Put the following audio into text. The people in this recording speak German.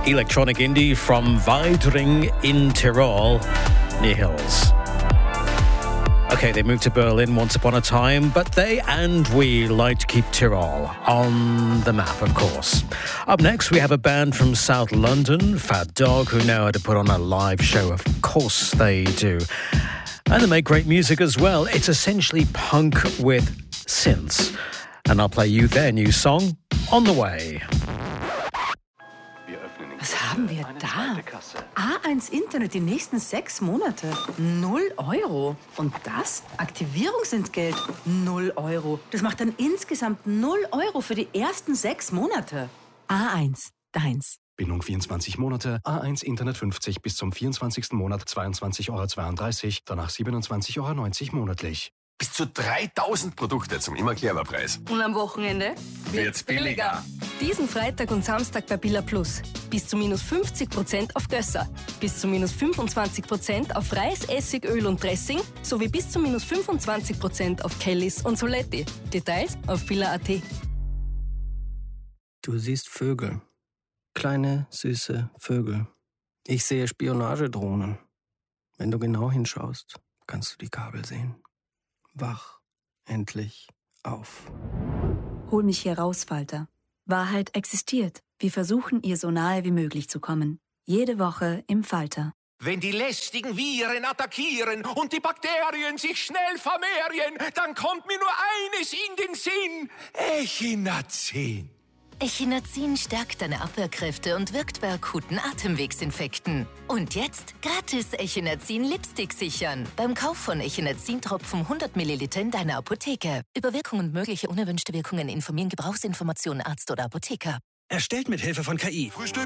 Electronic indie from Weidring in Tyrol, near Hills. Okay, they moved to Berlin once upon a time, but they and we like to keep Tyrol on the map, of course. Up next, we have a band from South London, Fat Dog, who know how to put on a live show. Of course they do. And they make great music as well. It's essentially punk with synths. And I'll play you their new song, On the Way. Was haben wir da? A1 Internet die nächsten 6 Monate. 0 Euro. Und das? Aktivierungsentgelt. 0 Euro. Das macht dann insgesamt 0 Euro für die ersten 6 Monate. A1, deins. Bindung 24 Monate, A1 Internet 50 bis zum 24. Monat 22,32 €, danach 27,90 € monatlich. Bis zu 3000 Produkte zum immer Preis. Und am Wochenende? Wird's billiger. Diesen Freitag und Samstag bei Billa Plus. Bis zu minus 50% auf Gösser. Bis zu minus 25% auf Reis, Essig, Öl und Dressing. Sowie bis zu minus 25% auf Kellys und Soletti. Details auf billa.at. Du siehst Vögel. Kleine, süße Vögel. Ich sehe Spionagedrohnen. Wenn du genau hinschaust, kannst du die Kabel sehen. Wach endlich auf. Hol mich hier raus, Falter. Wahrheit existiert. Wir versuchen, ihr so nahe wie möglich zu kommen. Jede Woche im Falter. Wenn die lästigen Viren attackieren und die Bakterien sich schnell vermehren, dann kommt mir nur eines in den Sinn. Echinazin. Echinazin stärkt deine Abwehrkräfte und wirkt bei akuten Atemwegsinfekten. Und jetzt gratis Echinazin Lipstick sichern. Beim Kauf von Echinazin-Tropfen 100 Milliliter in deiner Apotheke. Über Wirkungen und mögliche unerwünschte Wirkungen informieren Gebrauchsinformationen Arzt oder Apotheker. Erstellt mit Hilfe von KI. Frühstück.